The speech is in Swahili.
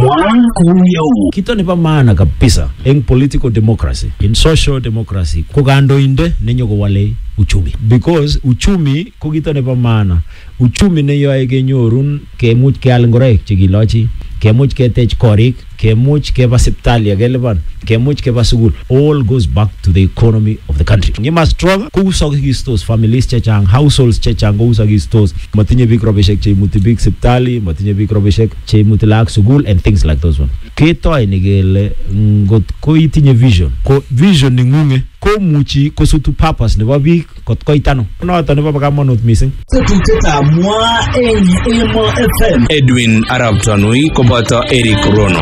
Kito nebo maana kabisa in political democracy, in social democracy, ko kandoinde nenyo kowale uchumi. Because uchumi ko kito nebo maana. Uchumi neyoe kenyorun kemuch keal ngoroik chekilochi, kemuch ketech korik, kemuch keba sipitali akelipan, kemuch keba sukul. All goes back to the economy of the country. Ngima strong kousokistos families chechang, households chechang kousokistos. Matinye bik robishek cheimuti bik sipitali, matinye bik robishek cheimuti lagok sukul and things like those one. Ketoi ni kele ngot ko itinye vision, ko vision ningunge komuchi kosutu purpose nebo bik kot koitano. Noto nebo kamanut mising. Edwin Arab Tanui koboto Eric Rono.